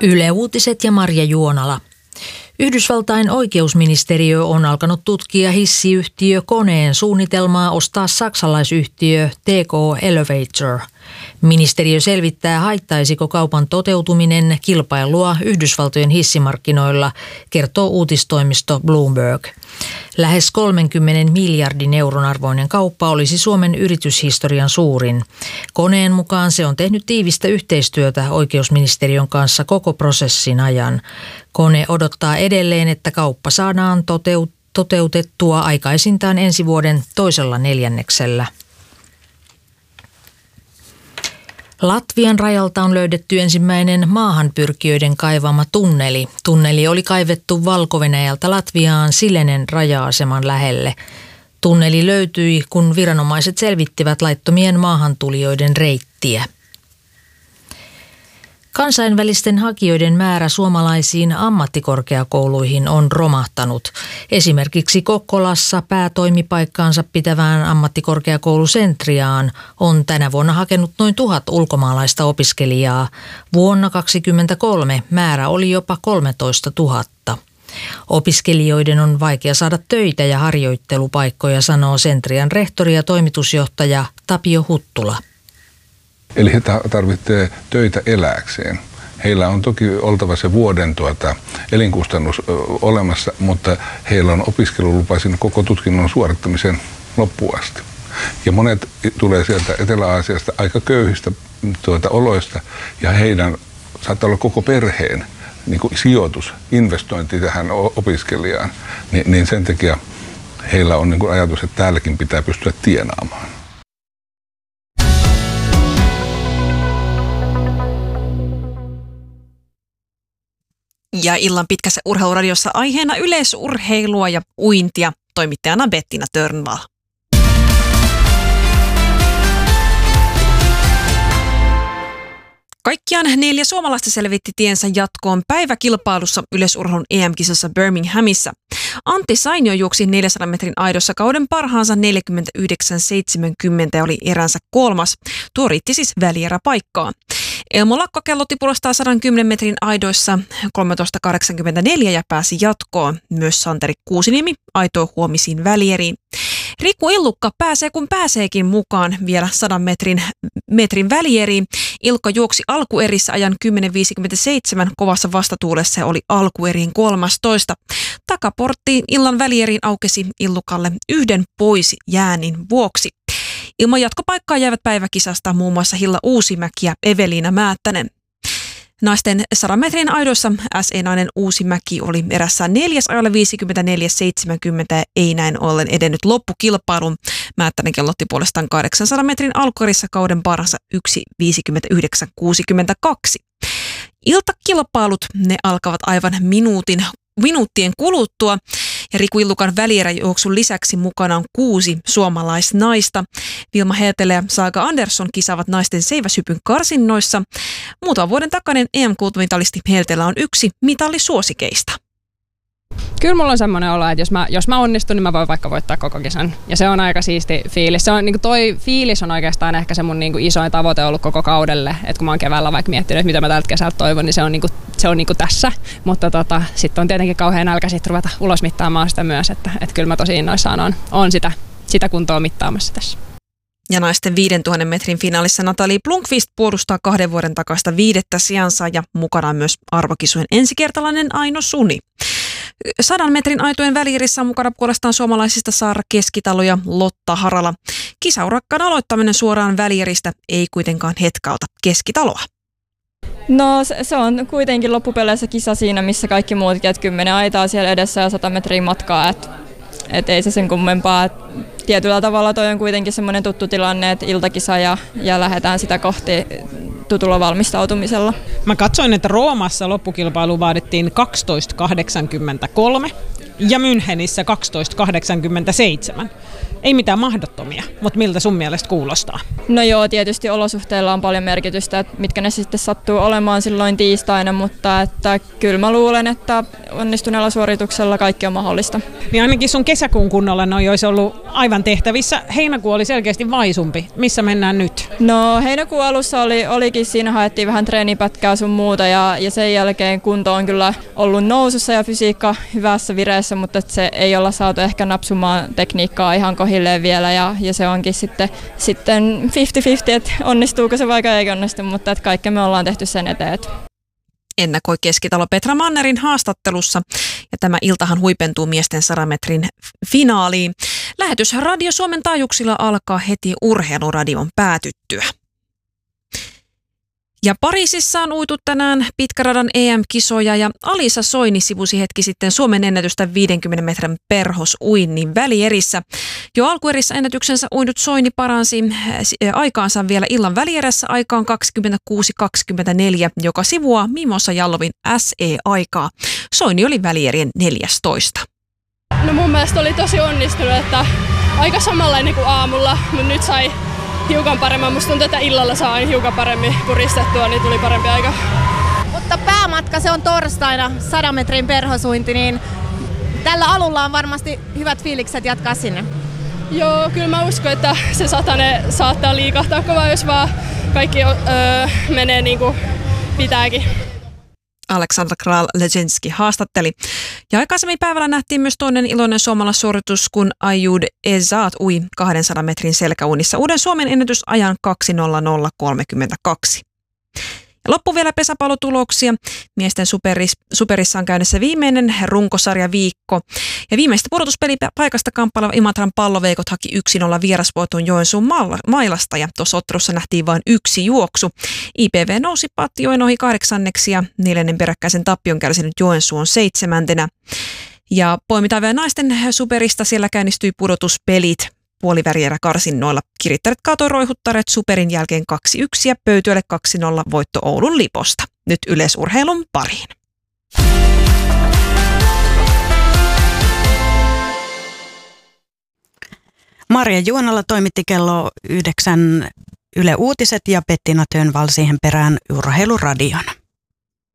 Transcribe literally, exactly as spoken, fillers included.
Yle Uutiset ja Marja Juonala. Yhdysvaltain oikeusministeriö on alkanut tutkia hissiyhtiö Koneen suunnitelmaa ostaa saksalaisyhtiö T K Elevator. Ministeriö selvittää, haittaisiko kaupan toteutuminen kilpailua Yhdysvaltojen hissimarkkinoilla, kertoo uutistoimisto Bloomberg. Lähes kolmenkymmenen miljardin euron arvoinen kauppa olisi Suomen yrityshistorian suurin. Koneen mukaan se on tehnyt tiivistä yhteistyötä oikeusministeriön kanssa koko prosessin ajan. Kone odottaa edelleen, että kauppa saadaan toteutettua aikaisintaan ensi vuoden toisella neljänneksellä. Latvian rajalta on löydetty ensimmäinen maahanpyrkijöiden kaivama tunneli. Tunneli oli kaivettu Valko-Venäjältä Latviaan Silenen raja-aseman lähelle. Tunneli löytyi, kun viranomaiset selvittivät laittomien maahantulijoiden reittiä. Kansainvälisten hakijoiden määrä suomalaisiin ammattikorkeakouluihin on romahtanut. Esimerkiksi Kokkolassa päätoimipaikkaansa pitävään ammattikorkeakoulu Centriaan on tänä vuonna hakenut noin tuhat ulkomaalaista opiskelijaa. Vuonna kaksituhattakaksikymmentäkolme määrä oli jopa kolmetoista tuhatta. Opiskelijoiden on vaikea saada töitä ja harjoittelupaikkoja, sanoo Centrian rehtori ja toimitusjohtaja Tapio Huttula. Eli he tarvitsee töitä elääkseen. Heillä on toki oltava se vuoden tuota, elinkustannus olemassa, mutta heillä on opiskelulupa sinne koko tutkinnon suorittamisen loppuun asti. Ja monet tulee sieltä Etelä-Aasiasta aika köyhistä tuota, oloista, ja heidän saattaa olla koko perheen niin kuin sijoitus, investointi tähän opiskelijaan. Ni, niin sen takia heillä on niin kuin ajatus, että täälläkin pitää pystyä tienaamaan. Ja illan pitkässä urheiluradiossa aiheena yleisurheilua ja uintia, toimittajana Bettina Törnvall. Kaikkiaan neljä suomalaista selvitti tiensä jatkoon päiväkilpailussa yleisurheilun E M-kisassa Birminghamissa. Antti Sainio juoksi neljänsadan metrin aidossa kauden parhaansa neljäkymmentäyhdeksän seitsemänkymmentä ja oli eränsä kolmas. Tuo riitti siis välieräpaikkaan. Elmo Lakko kellotti puolestaan sata kymmenen metrin aidoissa kolmetoista kahdeksankymmentäneljä ja pääsi jatkoon. Myös Santeri Kuusiniemi aitoi huomisiin välieriin. Riku Illukka pääsee kun pääseekin mukaan vielä sadan metrin, metrin välieriin. Ilkka juoksi alkuerissä ajan kymmenen viisikymmentäseitsemän kovassa vastatuulessa ja oli alkueriin kolmastoista. Takaporttiin illan välieriin aukesi Illukalle yhden pois jäänin vuoksi. Ilman jatkopaikkaa jäivät päiväkisasta muun muassa Hilla Uusimäki ja Eveliina Määttänen. Naisten sadan metrin aidoissa S E-nainen Uusimäki oli erässään neljäs ajalla viisikymmentäneljä seitsemänkymmentä ja ei näin ollen edennyt loppukilpailun. Määttänen kellotti puolestaan kahdeksansadan metrin alkuerissa kauden parhaansa yksi viisikymmentäyhdeksän kuusikymmentäkaksi. Iltakilpailut ne alkavat aivan minuutin, minuuttien kuluttua. Ja Riku Illukan välieräjuoksun lisäksi mukana on kuusi suomalaisnaista. Vilma Heltelä ja Saaga Andersson kisaavat naisten seiväshypyn karsinnoissa. Muutaman vuoden takainen E M-kultamitalisti Heltelä on yksi mitallisuosikeista. Kyllä mulla on semmoinen olo, että jos mä, jos mä onnistun, niin mä voin vaikka voittaa koko kisan. Ja se on aika siisti fiilis. Se on, niin kuin toi fiilis on oikeastaan ehkä se mun niin kuin isoin tavoite ollut koko kaudelle. Että kun mä oon keväällä vaikka miettinyt, että mitä mä tältä kesältä toivon, niin se on, niin kuin, se on niin kuin tässä. Mutta tota, sitten on tietenkin kauhean nälkä sit ruveta ulosmittaamaan sitä myös. Että, että kyllä mä tosi innoissaan on, on sitä, sitä kuntoa mittaamassa tässä. Ja naisten viidentuhannen metrin finaalissa Natalie Blomqvist puolustaa kahden vuoden takaista viidettä sijansa ja mukana on myös arvokisujen ensikertalainen Aino Suni. Sadan metrin aitojen välierissä on mukana puolestaan suomalaisista Saara Keskitalo ja Lotta Harala. Kisaurakkaan aloittaminen suoraan välieristä ei kuitenkaan hetkauta Keskitaloa. No se on kuitenkin loppupeleissä kisa siinä, missä kaikki muutkin, että kymmenen aitaa siellä edessä ja sata metriä matkaa, että et ei se sen kummempaa. Et tietyllä tavalla toi on kuitenkin semmoinen tuttu tilanne, että iltakisa ja, ja lähdetään sitä kohti tutulla valmistautumisella. Mä katsoin, että Roomassa loppukilpailu vaadittiin kaksitoista kahdeksankymmentäkolme ja Münchenissä kaksitoista kahdeksankymmentäseitsemän. Ei mitään mahdottomia, mutta miltä sun mielestä kuulostaa? No joo, tietysti olosuhteilla on paljon merkitystä, että mitkä ne sitten sattuu olemaan silloin tiistaina, mutta että kyllä mä luulen, että onnistuneella suorituksella kaikki on mahdollista. Niin ainakin sun kesäkuun kunnolla noi olisi ollut aivan tehtävissä. Heinäkuu oli selkeästi vaisumpi. Missä mennään nyt? No heinäkuun alussa oli, olikin, siinä haettiin vähän treenipätkää sun muuta ja, ja sen jälkeen kunto on kyllä ollut nousussa ja fysiikka hyvässä vireessä, mutta että se ei olla saatu ehkä napsumaan tekniikkaa ihan kohilleen vielä ja, ja se onkin sitten, sitten viisikymmentä viisikymmentä, että onnistuuko se vaikka ei onnistu, mutta että kaikki me ollaan tehty sen eteen. Ennakoi Keskitalo Petra Mannerin haastattelussa. Ja tämä iltahan huipentuu miesten sadan metrin finaaliin. Lähetys Radio Suomen taajuuksilla alkaa heti urheiluradion päätyttyä. Ja Pariisissa on uitu tänään pitkäradan E M-kisoja ja Alisa Soini sivusi hetki sitten Suomen ennätystä viidenkymmenen metrin perhosuinnin välierissä. Jo alkuerissä ennätyksensä uinut Soini paransi aikaansa vielä illan välierässä aikaan kaksikymmentäkuusi kaksikymmentäneljä, joka sivuaa Mimosa Jallovin S E-aikaa. Soini oli välierien neljästoista. No mun mielestä oli tosi onnistunut, että aika samanlainen kuin aamulla, mutta nyt sai hiukan paremmin. Musta tuntuu, että illalla saa hiukan paremmin puristettua, niin tuli parempi aika. Mutta päämatka se on torstaina, sadan metrin perhosuinti, niin tällä alulla on varmasti hyvät fiilikset jatkaa sinne. Joo, kyllä mä uskon, että se satane saattaa liikahtaa kovaa, jos vaan kaikki öö, menee niin kuin pitääkin. Aleksandra Kral-Legenski haastatteli. Ja aikaisemmin päivällä nähtiin myös toinen iloinen suomalaissuoritus, kun Ayud Ezat ui kahdensadan metrin selkäuinnissa uuden Suomen ennätysajan kaksi nolla nolla kolmekymmentäkaksi. Ja loppu vielä pesäpallotuloksia. Miesten superis, superissa on käynnissä viimeinen runkosarjaviikko. Ja viimeistä pudotuspelipaikasta kamppaileva Imatran Palloveikot haki yksi nolla vierasvoiton Joensuun Mailasta. Ja tuossa ottelussa nähtiin vain yksi juoksu. I P V nousi Patjoen ohi kahdeksanneksi ja neljännen peräkkäisen tappion kärsinyt Joensuu on seitsemäntenä. Ja poimitaan vielä naisten superista. Siellä käynnistyi pudotuspelit. Puolivärierä karsinnoilla. Kirittäret kaatoi roihuttaret superin jälkeen kaksi yksi ja Pöytyölle kaksi nolla voitto Oulun Liposta. Nyt yleisurheilun pariin. Marja Juonala toimitti kello yhdeksän Yle Uutiset ja Bettina Tönval siihen perään Urheiluradion.